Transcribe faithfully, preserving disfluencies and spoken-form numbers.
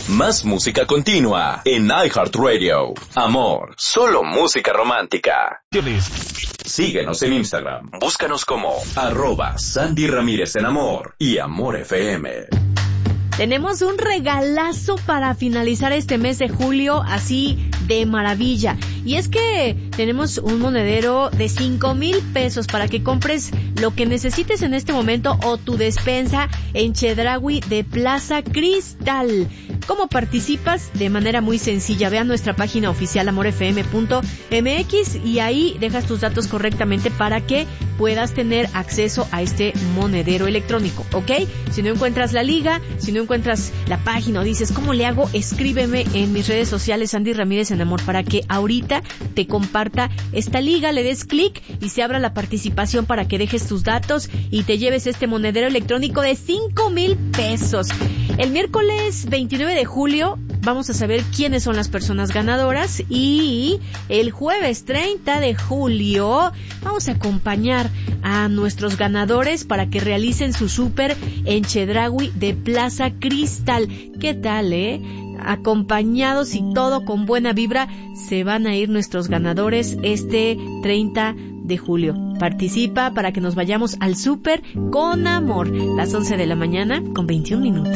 Más música continua en iHeartRadio. Amor, solo música romántica. Síguenos en Instagram. Búscanos como arroba Sandy Ramírez en Amor y Amor F M. Tenemos un regalazo para finalizar este mes de julio así de maravilla. Y es que tenemos un monedero de cinco mil pesos para que compres lo que necesites en este momento o tu despensa en Chedraui de Plaza Cristal. ¿Cómo participas? De manera muy sencilla. Ve a nuestra página oficial amor f m punto m x y ahí dejas tus datos correctamente para que puedas tener acceso a este monedero electrónico, ¿ok? Si no encuentras la liga, si no encuentras la página o dices, ¿cómo le hago? Escríbeme en mis redes sociales Sandy Ramírez en Amor para que ahorita te comparta esta liga, le des clic y se abra la participación para que dejes tus datos y te lleves este monedero electrónico de cinco mil pesos. El miércoles veintinueve de julio vamos a saber quiénes son las personas ganadoras y el jueves treinta de julio vamos a acompañar a nuestros ganadores para que realicen su súper en Chedraui de Plaza Cristal. ¿Qué tal, eh? Acompañados y todo con buena vibra, se van a ir nuestros ganadores este treinta de julio. Participa para que nos vayamos al súper con amor. Las once de la mañana con veintiún minutos.